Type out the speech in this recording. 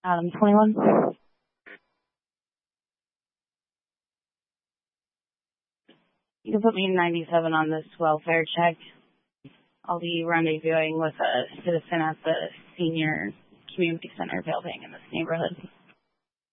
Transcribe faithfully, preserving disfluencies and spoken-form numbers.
Adam twenty-one. You can put me in ninety-seven on this welfare check. I'll be rendezvousing with a citizen at the senior community center building in this neighborhood.